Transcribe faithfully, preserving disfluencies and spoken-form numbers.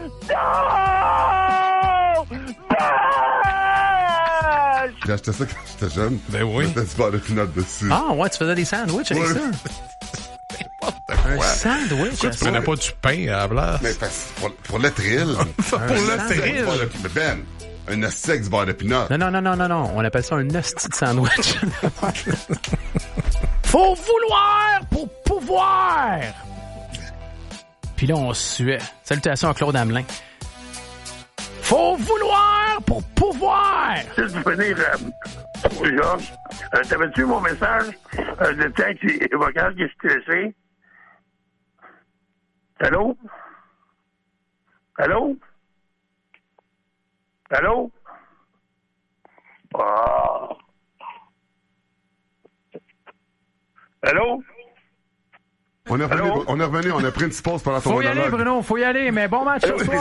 J'ai acheté ça quand j'étais jeune. Ben oui. Je mettais du beurre de pinot dessus. Ah, ouais, tu faisais des sandwichs avec Ouais. ça. Un sandwich. Pourquoi tu prenais pas du pain à la place? Mais parce, pour, pour le thrill. Pour le thrill. Mais Ben, un hostie avec du beurre de pinot. Non, non, non, non, non, non. On appelle ça un hostie de sandwich. Faut vouloir pour pouvoir. Puis là, on suait. Salutations à Claude Hamelin. Faut vouloir pour pouvoir. Juste pour finir, euh, Georges, euh, t'avais-tu mon message euh, de texte et vocal qui s'est laissé? Allô? Allô? Allô? Ah. Allô? On est revenu, Allô? on est revenu, on a pris une petite pause pendant ton Faut y aller, monologue. Bruno, faut y aller, mais bon match ce soir.